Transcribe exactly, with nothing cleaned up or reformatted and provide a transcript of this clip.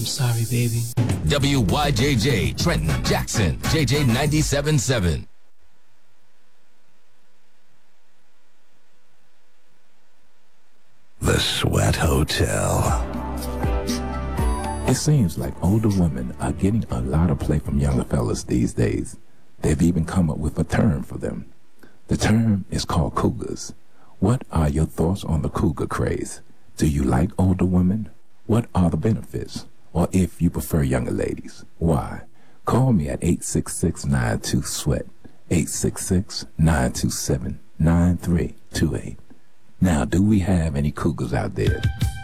I'm sorry, baby. W Y J J, Trenton, Jackson, J J ninety-seven point seven. The Sweat Hotel. It seems like older women are getting a lot of play from younger fellas these days. They've even come up with a term for them. The term is called cougars. What are your thoughts on the cougar craze? Do you like older women? What are the benefits? Or if you prefer younger ladies, why? Call me at eight six six, nine two, SWEAT, eight six six, nine two seven, nine three two eight. Now, do we have any cougars out there?